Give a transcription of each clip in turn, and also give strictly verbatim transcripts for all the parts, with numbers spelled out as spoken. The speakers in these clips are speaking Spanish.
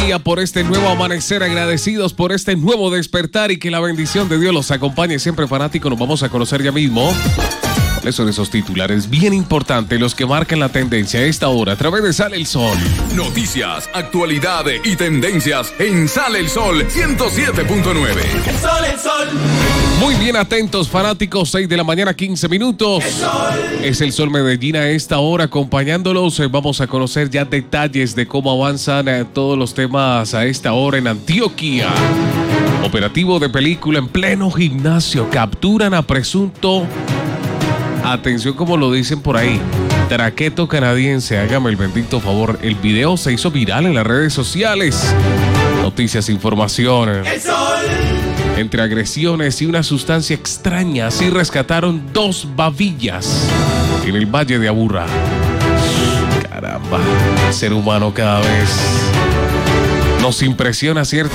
Por este nuevo amanecer, agradecidos por este nuevo despertar y que la bendición de Dios los acompañe siempre, fanático. Nos vamos a conocer ya mismo cuáles son esos titulares bien importantes, los que marcan la tendencia a esta hora a través de Sale el Sol. Noticias, actualidad y tendencias en Sale el Sol ciento siete punto nueve. El sol, el sol. Muy bien, atentos fanáticos, seis de la mañana, quince minutos. El sol. Es el Sol Medellín a esta hora acompañándolos. Eh, Vamos a conocer ya detalles de cómo avanzan eh, todos los temas a esta hora en Antioquia. Operativo de película en pleno gimnasio. Capturan a presunto, atención como lo dicen por ahí, traqueto canadiense. Hágame el bendito favor. El video se hizo viral en las redes sociales. Noticias, información. El sol. Entre agresiones y una sustancia extraña, así rescataron dos babillas en el Valle de Aburrá. Caramba, el ser humano cada vez nos impresiona, ¿cierto?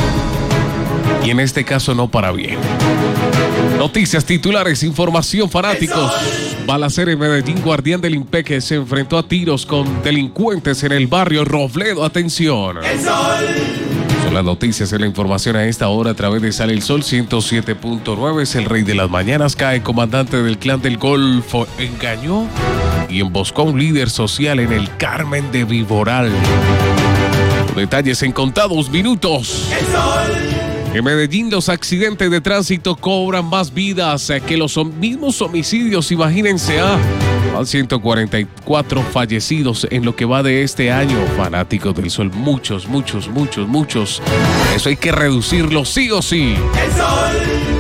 Y en este caso no para bien. Noticias, titulares, información, fanáticos. Balacera en Medellín, guardián del Impeque se enfrentó a tiros con delincuentes en el barrio Robledo. Atención. El sol. Son las noticias y la información a esta hora a través de Sale el Sol ciento siete punto nueve. Es el rey de las mañanas. Cae comandante del clan del Golfo. Engañó y emboscó a un líder social en el Carmen de Viboral. Detalles en contados minutos. El sol. En Medellín, los accidentes de tránsito cobran más vidas que los mismos homicidios. Imagínense, ah, van ciento cuarenta y cuatro fallecidos en lo que va de este año. Fanáticos del Sol, muchos, muchos, muchos, muchos. Eso hay que reducirlo sí o sí. El sol.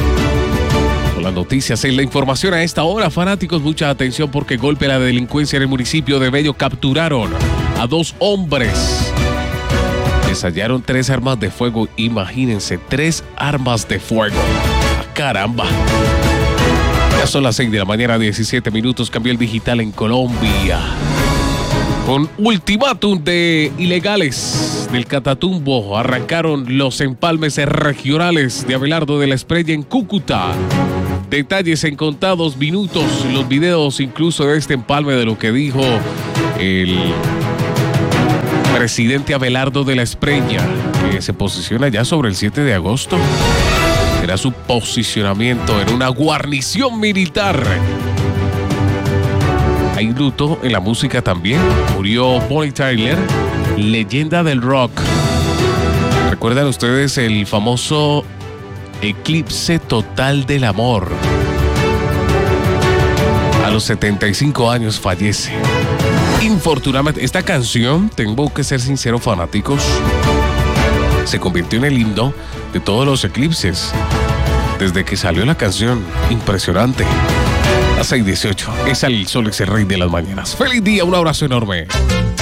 Con las noticias en la información a esta hora, fanáticos, mucha atención porque golpe a la delincuencia en el municipio de Bello. Capturaron a dos hombres. Les hallaron tres armas de fuego. Imagínense, tres armas de fuego. ¡Ah, caramba! Ya son las seis de la mañana, diecisiete minutos. Cambió el digital en Colombia. Con ultimátum de ilegales del Catatumbo, arrancaron los empalmes regionales de Abelardo de la Espriella en Cúcuta. Detalles en contados minutos. Los videos incluso de este empalme, de lo que dijo el presidente Abelardo de la Espriella, que se posiciona ya sobre el siete de agosto. Era su posicionamiento en una guarnición militar. Hay luto en la música también. Murió Bonnie Tyler, leyenda del rock. ¿Recuerdan ustedes el famoso Eclipse Total del Amor? A los setenta y cinco años fallece. Infortunadamente, esta canción, tengo que ser sincero, fanáticos, se convirtió en el himno de todos los eclipses. Desde que salió la canción, impresionante. A seis dieciocho, es el Sol, es el rey de las mañanas. ¡Feliz día! Un abrazo enorme.